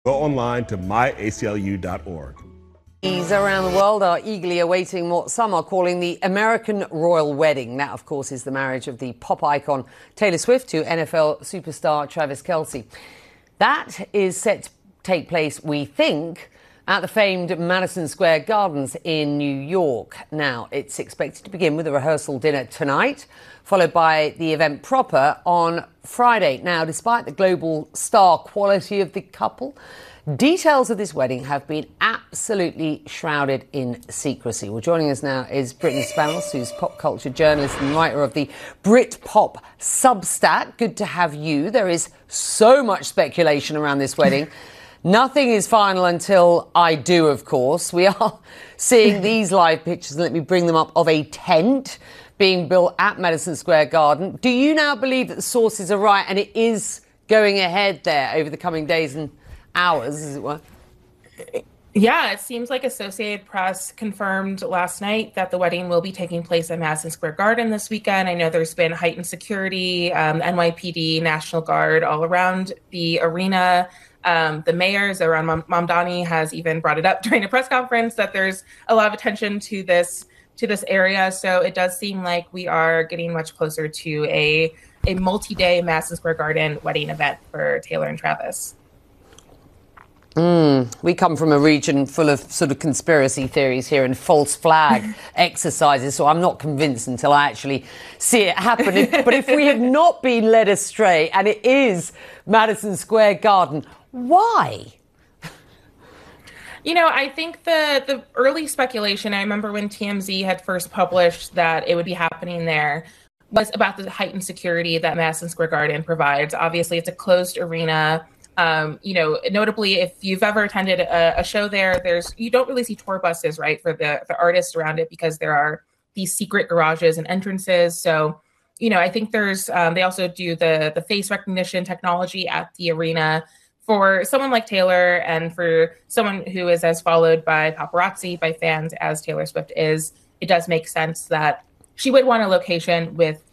Go online to myaclu.org. Around the world are eagerly awaiting what some are calling the American royal wedding. That, of course, is the marriage of the pop icon Taylor Swift to NFL superstar Travis Kelce. That is set to take place, we think, at the famed Madison Square Gardens in New York. Now, it's expected to begin with a rehearsal dinner tonight, followed by the event proper on Friday. Now, despite the global star quality of the couple, details of this wedding have been absolutely shrouded in secrecy. Well, joining us now is Brittany Spanos, who's pop culture journalist and writer of the Britpop Substack. Good to have you. There is so much speculation around this wedding. Nothing is final until I do, of course. We are seeing these live pictures, and let me bring them up, of a tent being built at Madison Square Garden. Do you now believe that the sources are right and it is going ahead there over the coming days and hours, as it were? Yeah, it seems like Associated Press confirmed last night that the wedding will be taking place at Madison Square Garden this weekend. I know there's been heightened security, NYPD, National Guard all around the arena. The mayor, Zohran Mamdani, has even brought it up during a press conference that there's a lot of attention to this area. So it does seem like we are getting much closer to a multi-day Madison Square Garden wedding event for Taylor and Travis. We come from a region full of sort of conspiracy theories here and false flag exercises, so I'm not convinced until I actually see it happen. But if we have not been led astray and it is Madison Square Garden, why? You know, I think the early speculation, I remember when TMZ had first published that it would be happening there, was about the heightened security that Madison Square Garden provides. Obviously, it's a closed arena. Notably, if you've ever attended a show there, you don't really see tour buses, right, for the artists around it, because there are these secret garages and entrances. So, I think there's they also do the face recognition technology at the arena. For someone like Taylor and for someone who is as followed by paparazzi, by fans as Taylor Swift is, it does make sense that she would want a location with